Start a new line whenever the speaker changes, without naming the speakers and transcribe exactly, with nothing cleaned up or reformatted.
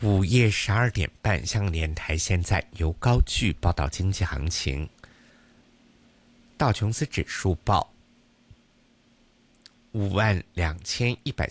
午夜十二点半，香港电台现在由高炬报道经济行情。道琼斯指数报五万两千一百